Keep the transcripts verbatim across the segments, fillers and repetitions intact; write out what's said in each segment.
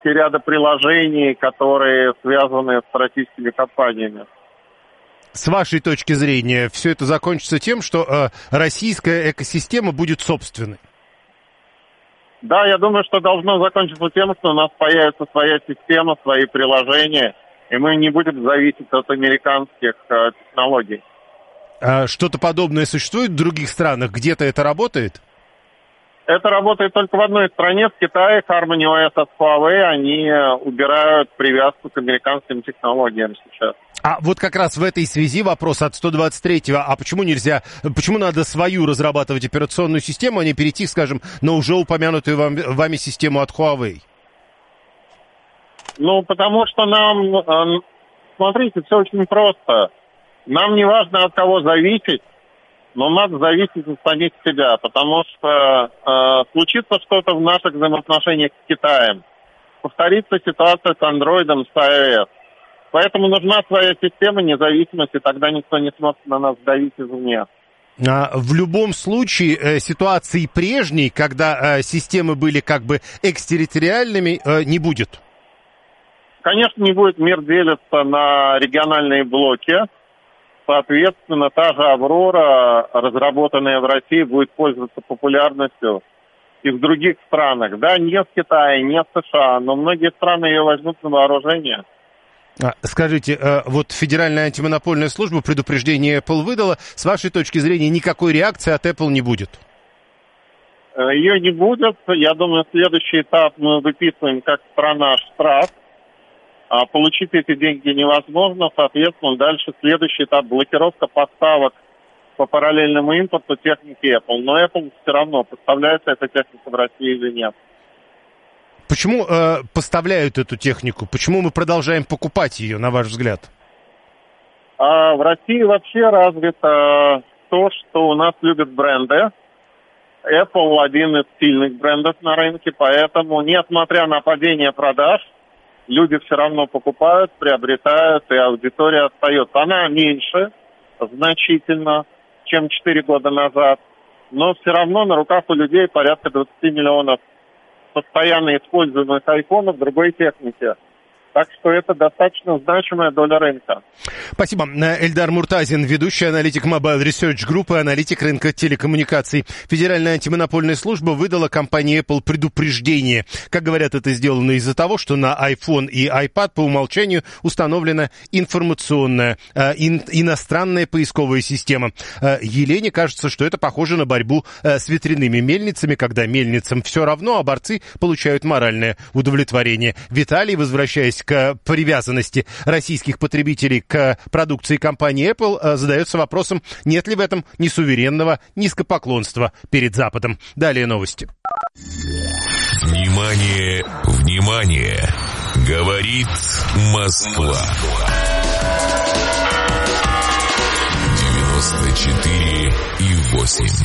ряда приложений, которые связаны с российскими компаниями. С вашей точки зрения, все это закончится тем, что э, российская экосистема будет собственной? Да, я думаю, что должно закончиться тем, что у нас появится своя система, свои приложения, и мы не будем зависеть от американских э, технологий. А что-то подобное существует в других странах? Где-то это работает? Это работает только в одной стране, в Китае. HarmonyOS от Huawei, они убирают привязку к американским технологиям сейчас. А вот как раз в этой связи вопрос от сто двадцать третьего. А почему нельзя, почему надо свою разрабатывать операционную систему, а не перейти, скажем, на уже упомянутую вам, вами систему от Huawei? Ну, потому что нам, смотрите, все очень просто. Нам не важно, от кого зависеть, но надо зависеть от самих себя, потому что э, случится что-то в наших взаимоотношениях с Китаем. Повторится ситуация с Андроидом, с iOS. Поэтому нужна своя система независимости, тогда никто не сможет на нас давить извне. А в любом случае э, ситуации прежней, когда э, системы были как бы экстерриториальными, э, не будет. Конечно, не будет. Мир делится на региональные блоки. Соответственно, та же «Аврора», разработанная в России, будет пользоваться популярностью и в других странах. Да, не в Китае, не в США, но многие страны ее возьмут на вооружение. Скажите, вот Федеральная антимонопольная служба предупреждение Apple выдала. С вашей точки зрения, никакой реакции от Apple не будет? Ее не будет. Я думаю, следующий этап мы выписываем как страна штраф. А получить эти деньги невозможно, соответственно, дальше следующий этап — блокировка поставок по параллельному импорту техники Apple. Но Apple все равно, поставляется эта техника в России или нет. Почему э, поставляют эту технику? Почему мы продолжаем покупать ее, на ваш взгляд? А в России вообще развито то, что у нас любят бренды. Apple один из сильных брендов на рынке, поэтому, несмотря на падение продаж, люди все равно покупают, приобретают, и аудитория остается. Она меньше, значительно, чем четыре года назад, но все равно на руках у людей порядка двадцать миллионов постоянно используемых айфонов другой техники. Так что это достаточно значимая доля рынка. Спасибо. Эльдар Муртазин, ведущий аналитик Mobile Research Group и аналитик рынка телекоммуникаций. Федеральная антимонопольная служба выдала компании Apple предупреждение. Как говорят, это сделано из-за того, что на iPhone и iPad по умолчанию установлена информационная э, ин, иностранная поисковая система. Э, Елене кажется, что это похоже на борьбу э, с ветряными мельницами, когда мельницам все равно, а борцы получают моральное удовлетворение. Виталий, возвращаясь к привязанности российских потребителей к продукции компании Apple, задается вопросом, нет ли в этом несуверенного низкопоклонства перед Западом. Далее новости. Внимание, внимание! Говорит Москва. девяносто четыре и восемь.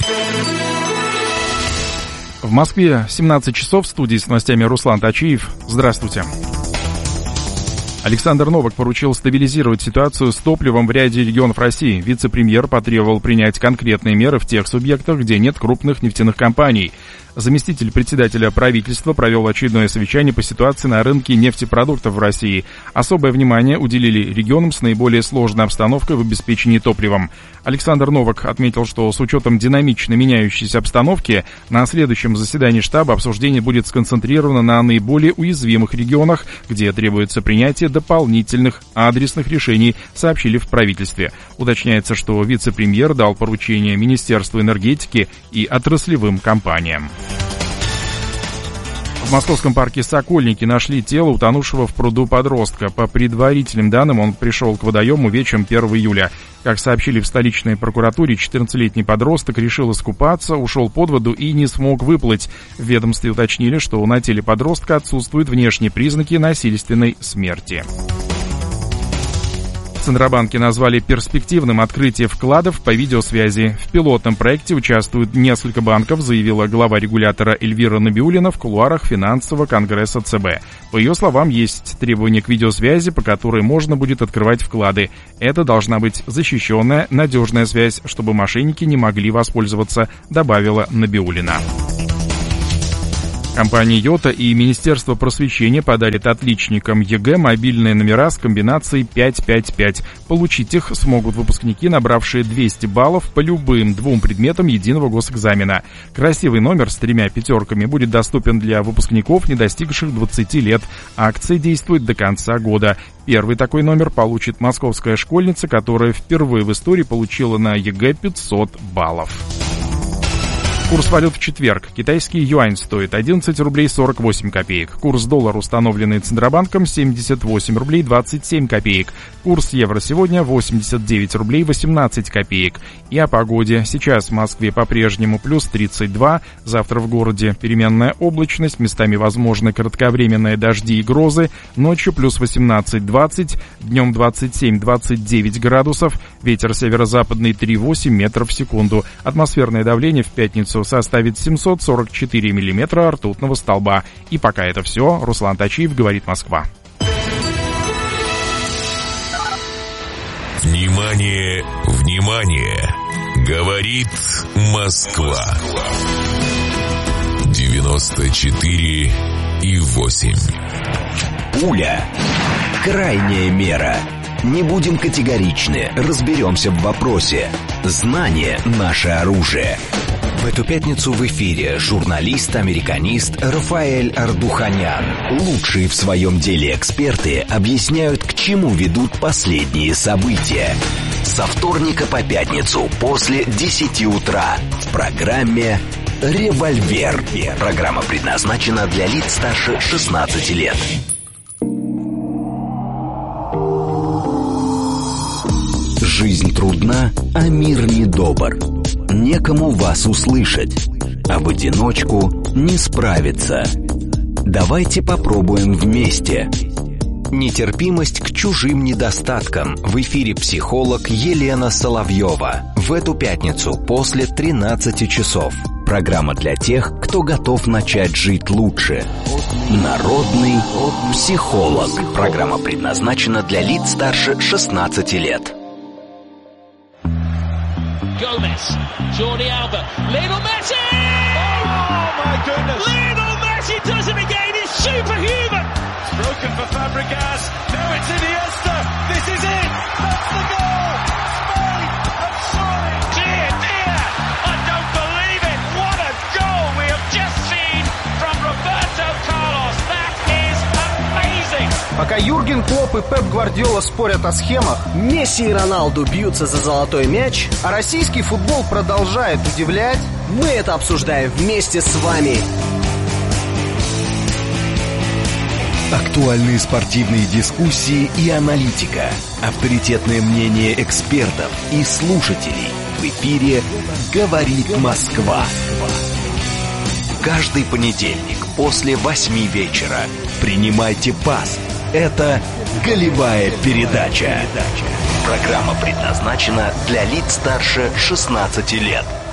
В Москве семнадцать часов, в студии с новостями Руслан Тачиев. Здравствуйте. Александр Новак поручил стабилизировать ситуацию с топливом в ряде регионов России. Вице-премьер потребовал принять конкретные меры в тех субъектах, где нет крупных нефтяных компаний. Заместитель председателя правительства провел очередное совещание по ситуации на рынке нефтепродуктов в России. Особое внимание уделили регионам с наиболее сложной обстановкой в обеспечении топливом. Александр Новак отметил, что с учетом динамично меняющейся обстановки на следующем заседании штаба обсуждение будет сконцентрировано на наиболее уязвимых регионах, где требуется принятие дополнительных адресных решений, сообщили в правительстве. Уточняется, что вице-премьер дал поручение Министерству энергетики и отраслевым компаниям. В московском парке Сокольники нашли тело утонувшего в пруду подростка. По предварительным данным, он пришел к водоему вечером первого июля. Как сообщили в столичной прокуратуре, четырнадцатилетний подросток решил искупаться, ушел под воду и не смог выплыть. В ведомстве уточнили, что на теле подростка отсутствуют внешние признаки насильственной смерти. В Центробанке назвали перспективным открытие вкладов по видеосвязи. В пилотном проекте участвуют несколько банков, заявила глава регулятора Эльвира Набиуллина в кулуарах финансового конгресса ЦБ. По ее словам, есть требования к видеосвязи, по которой можно будет открывать вклады. Это должна быть защищенная, надежная связь, чтобы мошенники не могли воспользоваться, добавила Набиуллина. Компания «Йота» и Министерство просвещения подарят отличникам ЕГЭ мобильные номера с комбинацией пять пять пять. Получить их смогут выпускники, набравшие двести баллов по любым двум предметам единого госэкзамена. Красивый номер с тремя пятерками будет доступен для выпускников, не достигших двадцати лет. Акция действует до конца года. Первый такой номер получит московская школьница, которая впервые в истории получила на ЕГЭ пятьсот баллов. Курс валют в четверг. Китайский юань стоит одиннадцать рублей сорок восемь копеек. Курс доллара, установленный Центробанком, семьдесят восемь рублей двадцать семь копеек. Курс евро сегодня восемьдесят девять рублей восемнадцать копеек. И о погоде. Сейчас в Москве по-прежнему плюс тридцать два. Завтра в городе переменная облачность, местами возможны кратковременные дожди и грозы. Ночью плюс восемнадцать двадцать, днем двадцать семь двадцать девять градусов. Ветер северо-западный три восемь метров в секунду. Атмосферное давление в пятницу составит семьсот сорок четыре миллиметра ртутного столба. И пока это все. Руслан Тачиев, говорит Москва. Внимание, внимание! Говорит Москва. девяносто четыре и восемь. Пуля. Крайняя мера. Не будем категоричны, разберемся в вопросе. Знание – наше оружие. В эту пятницу в эфире журналист-американист Рафаэль Ардуханян. Лучшие в своем деле эксперты объясняют, к чему ведут последние события. Со вторника по пятницу после десяти утра в программе «Револьвер». Программа предназначена для лиц старше шестнадцати лет. Жизнь трудна, а мир недобр. Некому вас услышать, а в одиночку не справиться. Давайте попробуем вместе. Нетерпимость к чужим недостаткам. В эфире психолог Елена Соловьева. В эту пятницу после тринадцати часов. Программа для тех, кто готов начать жить лучше. Народный психолог. Программа предназначена для лиц старше шестнадцати лет. Gomez, Jordi Alba, Lionel Messi! Oh my goodness! Lionel Messi does it again, it's superhuman! It's broken for Fabregas, now it's Iniesta, this is it, that's the goal! Spain have scored! Dear, dear, I don't believe it, what a goal we have just seen from Roberto Carlos, that is amazing! Пока Юрген Клопп и Пеп Гвардиола спорят о схемах, Месси и Роналду бьются за золотой мяч, а российский футбол продолжает удивлять, мы это обсуждаем вместе с вами. Актуальные спортивные дискуссии и аналитика, авторитетное мнение экспертов и слушателей. В эфире «Говорит Москва». Каждый понедельник после восьми вечера принимайте пас. Это «Голевая передача». Программа предназначена для лиц старше шестнадцати лет.